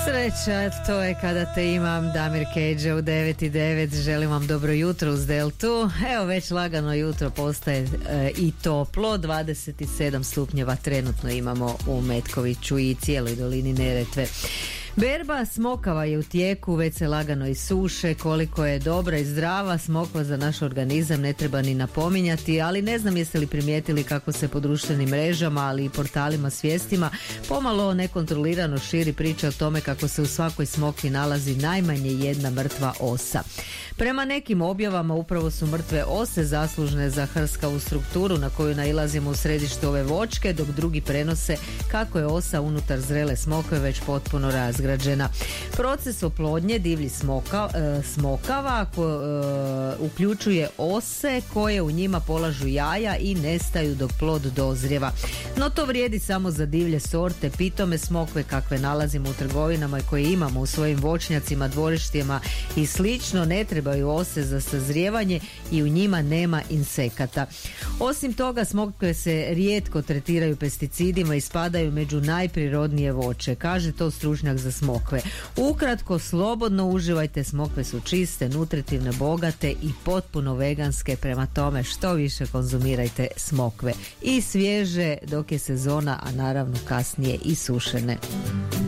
Sreća, to je kada te imam. Damir Keđe u 9:09. Želim vam dobro jutro uz Deltu. Evo, već lagano jutro postaje i toplo. 27 stupnjeva trenutno imamo u Metkoviću i cijeloj dolini Neretve. Berba smokava je u tijeku, već se lagano i suše. Koliko je dobra i zdrava smokva za naš organizam ne treba ni napominjati, ali ne znam jeste li primijetili kako se po društvenim mrežama, ali i portalima s vijestima pomalo nekontrolirano širi priča o tome kako se u svakoj smokvi nalazi najmanje jedna mrtva osa. Prema nekim objavama upravo su mrtve ose zaslužne za hrskavu strukturu na koju nailazimo u središtu ove voćke, dok drugi prenose kako je osa unutar zrele smokve već potpuno razgrađena. Proces oplodnje divljih smokava uključuje ose koje u njima polažu jaja i nestaju dok plod dozrijeva. No to vrijedi samo za divlje sorte, pitome smokve kakve nalazimo u trgovinama i koje imamo u svojim voćnjacima, dvorištima i slično. Ne trebaju ose za sazrijevanje i u njima nema insekata. Osim toga, smokve se rijetko tretiraju pesticidima i spadaju među najprirodnije voće, kaže to stručnjak za smokve. Ukratko, slobodno uživajte, smokve su čiste, nutritivne, bogate i potpuno veganske, prema tome što više konzumirajte smokve. I svježe dok je sezona, a naravno kasnije i sušene.